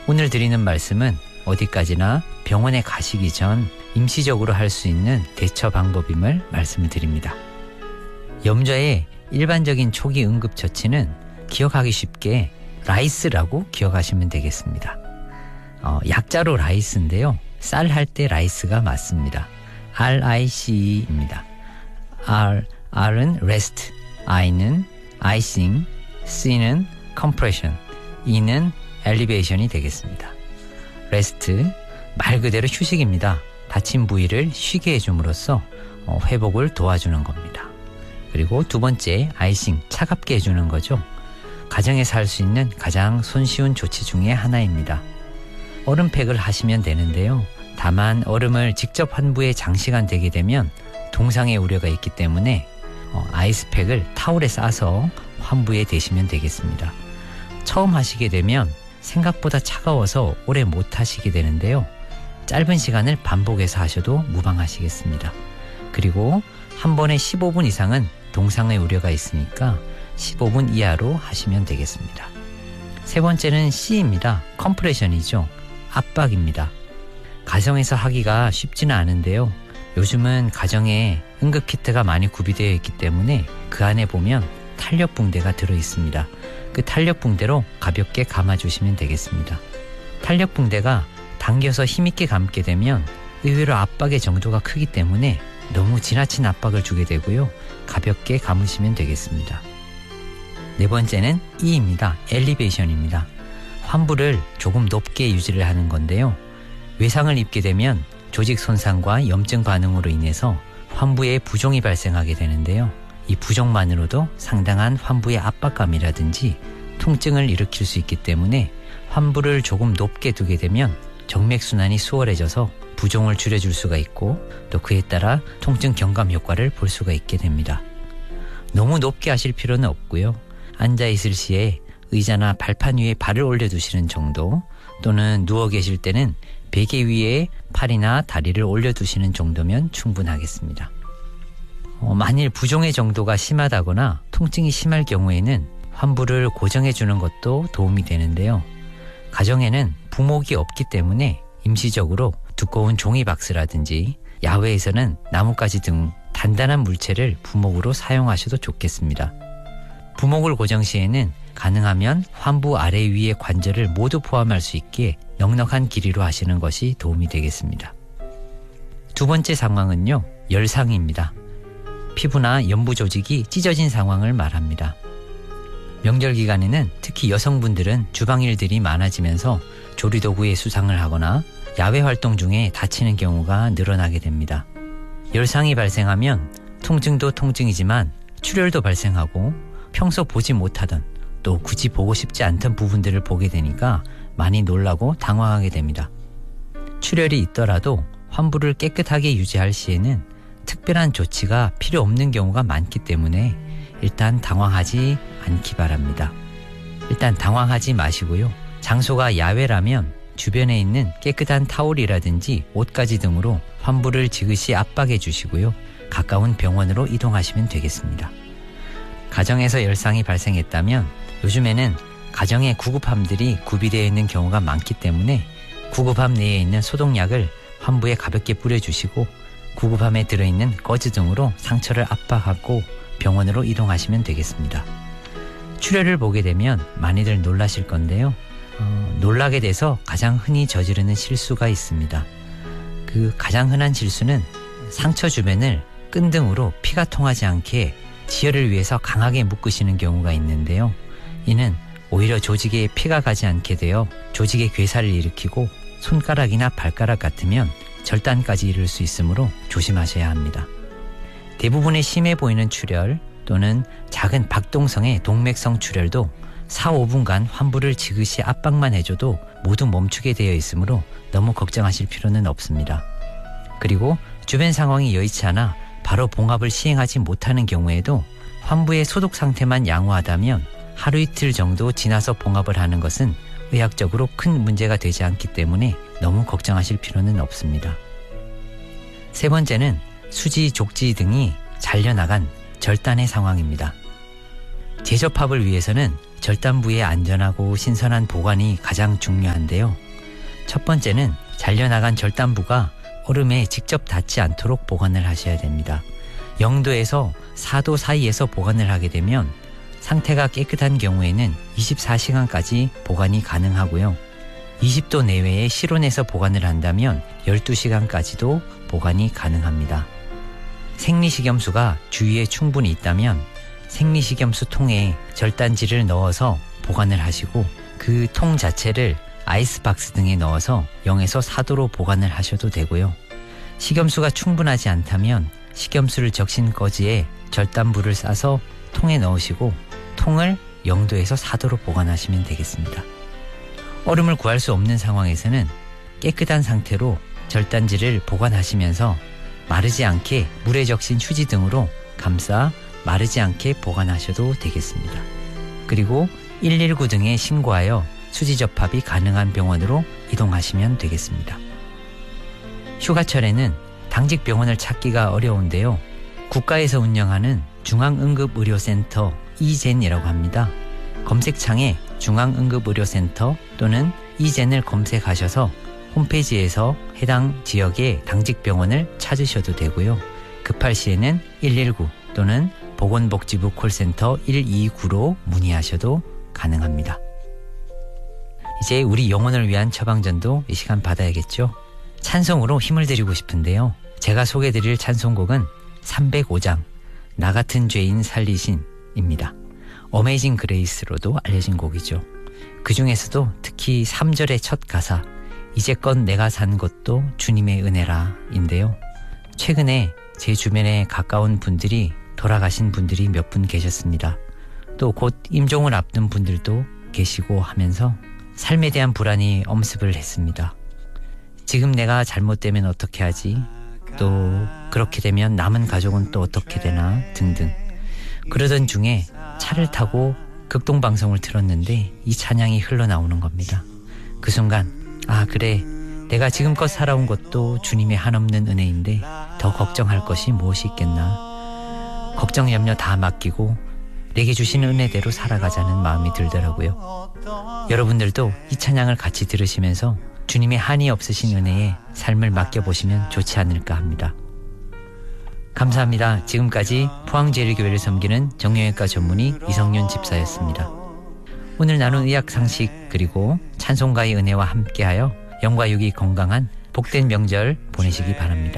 오늘 드리는 말씀은 어디까지나 병원에 가시기 전 임시적으로 할 수 있는 대처 방법임을 말씀을 드립니다. 염좌의 일반적인 초기 응급처치는 기억하기 쉽게 라이스라고 기억하시면 되겠습니다. 약자로 라이스인데요. 쌀 할 때 라이스가 맞습니다. RICE입니다. R은 rest, I는 icing, C는 compression, E는 elevation이 되겠습니다. rest, 말 그대로 휴식입니다. 다친 부위를 쉬게 해줌으로써 회복을 도와주는 겁니다. 그리고 두 번째, icing, 차갑게 해주는 거죠. 가정에서 할 수 있는 가장 손쉬운 조치 중에 하나입니다. 얼음팩을 하시면 되는데요. 다만 얼음을 직접 환부에 장시간 대게 되면 동상의 우려가 있기 때문에 아이스팩을 타올에 싸서 환부에 대시면 되겠습니다. 처음 하시게 되면 생각보다 차가워서 오래 못 하시게 되는데요. 짧은 시간을 반복해서 하셔도 무방하시겠습니다. 그리고 한 번에 15분 이상은 동상의 우려가 있으니까 15분 이하로 하시면 되겠습니다. 세 번째는 C입니다. 컴프레션이죠. 압박입니다. 가정에서 하기가 쉽지는 않은데요. 요즘은 가정에 응급키트가 많이 구비되어 있기 때문에 그 안에 보면 탄력붕대가 들어있습니다. 그 탄력붕대로 가볍게 감아주시면 되겠습니다. 탄력붕대가 당겨서 힘있게 감게 되면 의외로 압박의 정도가 크기 때문에 너무 지나친 압박을 주게 되고요. 가볍게 감으시면 되겠습니다. 네 번째는 E입니다. 엘리베이션입니다. 환부를 조금 높게 유지를 하는 건데요. 외상을 입게 되면 조직 손상과 염증 반응으로 인해서 환부에 부종이 발생하게 되는데요. 이 부종만으로도 상당한 환부의 압박감이라든지 통증을 일으킬 수 있기 때문에 환부를 조금 높게 두게 되면 정맥순환이 수월해져서 부종을 줄여줄 수가 있고 또 그에 따라 통증 경감 효과를 볼 수가 있게 됩니다. 너무 높게 하실 필요는 없고요. 앉아있을 시에 의자나 발판 위에 발을 올려두시는 정도 또는 누워 계실 때는 베개 위에 팔이나 다리를 올려두시는 정도면 충분하겠습니다. 만일 부종의 정도가 심하다거나 통증이 심할 경우에는 환부를 고정해 주는 것도 도움이 되는데요. 가정에는 부목이 없기 때문에 임시적으로 두꺼운 종이박스라든지 야외에서는 나뭇가지 등 단단한 물체를 부목으로 사용하셔도 좋겠습니다. 부목을 고정 시에는 가능하면 환부 아래 위의 관절을 모두 포함할 수 있게 넉넉한 길이로 하시는 것이 도움이 되겠습니다. 두 번째 상황은요, 열상입니다. 피부나 연부 조직이 찢어진 상황을 말합니다. 명절 기간에는 특히 여성분들은 주방 일들이 많아지면서 조리도구에 수상을 하거나 야외 활동 중에 다치는 경우가 늘어나게 됩니다. 열상이 발생하면 통증도 통증이지만 출혈도 발생하고 평소 보지 못하던 또 굳이 보고 싶지 않던 부분들을 보게 되니까 많이 놀라고 당황하게 됩니다. 출혈이 있더라도 환부를 깨끗하게 유지할 시에는 특별한 조치가 필요 없는 경우가 많기 때문에 일단 당황하지 않기 바랍니다. 일단 당황하지 마시고요. 장소가 야외라면 주변에 있는 깨끗한 타올이라든지 옷가지 등으로 환부를 지그시 압박해 주시고요. 가까운 병원으로 이동하시면 되겠습니다. 가정에서 열상이 발생했다면 요즘에는 가정에 구급함들이 구비되어 있는 경우가 많기 때문에 구급함 내에 있는 소독약을 환부에 가볍게 뿌려주시고 구급함에 들어있는 거즈 등으로 상처를 압박하고 병원으로 이동하시면 되겠습니다. 출혈을 보게 되면 많이들 놀라실 건데요. 놀라게 돼서 가장 흔히 저지르는 실수가 있습니다. 그 가장 흔한 실수는 상처 주변을 끈등으로 피가 통하지 않게 지혈을 위해서 강하게 묶으시는 경우가 있는데요. 이는 오히려 조직에 피가 가지 않게 되어 조직의 괴사를 일으키고 손가락이나 발가락 같으면 절단까지 이를 수 있으므로 조심하셔야 합니다. 대부분의 심해 보이는 출혈 또는 작은 박동성의 동맥성 출혈도 4, 5분간 환부를 지그시 압박만 해줘도 모두 멈추게 되어 있으므로 너무 걱정하실 필요는 없습니다. 그리고 주변 상황이 여의치 않아 바로 봉합을 시행하지 못하는 경우에도 환부의 소독 상태만 양호하다면 하루 이틀 정도 지나서 봉합을 하는 것은 의학적으로 큰 문제가 되지 않기 때문에 너무 걱정하실 필요는 없습니다. 세 번째는 수지, 족지 등이 잘려나간 절단의 상황입니다. 재접합을 위해서는 절단부의 안전하고 신선한 보관이 가장 중요한데요. 첫 번째는 잘려나간 절단부가 얼음에 직접 닿지 않도록 보관을 하셔야 됩니다. 0도에서 4도 사이에서 보관을 하게 되면 상태가 깨끗한 경우에는 24시간까지 보관이 가능하고요. 20도 내외의 실온에서 보관을 한다면 12시간까지도 보관이 가능합니다. 생리식염수가 주위에 충분히 있다면 생리식염수 통에 절단지를 넣어서 보관을 하시고 그 통 자체를 아이스박스 등에 넣어서 0에서 4도로 보관을 하셔도 되고요. 식염수가 충분하지 않다면 식염수를 적신 거지에 절단부를 싸서 통에 넣으시고 통을 0도에서 4도로 보관하시면 되겠습니다. 얼음을 구할 수 없는 상황에서는 깨끗한 상태로 절단지를 보관하시면서 마르지 않게 물에 적신 휴지 등으로 감싸 마르지 않게 보관하셔도 되겠습니다. 그리고 119 등에 신고하여 수지 접합이 가능한 병원으로 이동하시면 되겠습니다. 휴가철에는 당직 병원을 찾기가 어려운데요. 국가에서 운영하는 중앙응급의료센터 이젠이라고 합니다. 검색창에 중앙응급의료센터 또는 이젠을 검색하셔서 홈페이지에서 해당 지역의 당직병원을 찾으셔도 되고요. 급할 시에는 119 또는 보건복지부 콜센터 129로 문의하셔도 가능합니다. 이제 우리 영혼을 위한 처방전도 이 시간 받아야겠죠. 찬송으로 힘을 드리고 싶은데요. 제가 소개드릴 찬송곡은 305장 나 같은 죄인 살리신입니다. 어메이징 그레이스로도 알려진 곡이죠. 그 중에서도 특히 3절의 첫 가사 이제껏 내가 산 것도 주님의 은혜라 인데요. 최근에 제 주변에 가까운 분들이 돌아가신 분들이 몇 분 계셨습니다. 또 곧 임종을 앞둔 분들도 계시고 하면서 삶에 대한 불안이 엄습을 했습니다. 지금 내가 잘못되면 어떻게 하지? 또 그렇게 되면 남은 가족은 또 어떻게 되나? 등등. 그러던 중에 차를 타고 극동방송을 틀었는데 이 찬양이 흘러나오는 겁니다. 그 순간 아 그래 내가 지금껏 살아온 것도 주님의 한없는 은혜인데 더 걱정할 것이 무엇이 있겠나. 걱정 염려 다 맡기고 내게 주시는 은혜대로 살아가자는 마음이 들더라고요. 여러분들도 이 찬양을 같이 들으시면서 주님의 한이 없으신 은혜에 삶을 맡겨보시면 좋지 않을까 합니다. 감사합니다. 지금까지 포항제일교회를 섬기는 정형외과 전문의 이성윤 집사였습니다. 오늘 나눈 의학 상식 그리고 찬송가의 은혜와 함께하여 영과 육이 건강한 복된 명절 보내시기 바랍니다.